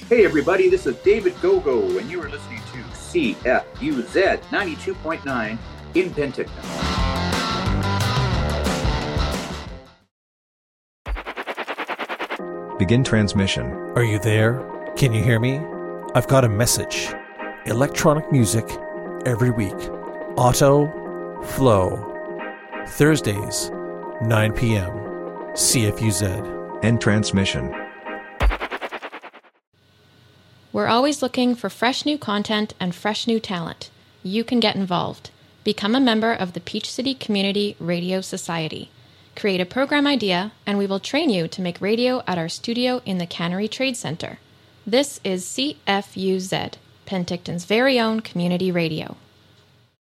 Hey everybody, this is David Gogo, and you are listening to CFUZ 92.9 in Penticton. Begin transmission. Are you there? Can you hear me? I've got a message. Electronic music every week. Auto Flow. Thursdays, 9 p.m. CFUZ. End transmission. We're always looking for fresh new content and fresh new talent. You can get involved. Become a member of the Peach City Community Radio Society. Create a program idea, and we will train you to make radio at our studio in the Cannery Trade Center. This is CFUZ, Penticton's very own community radio.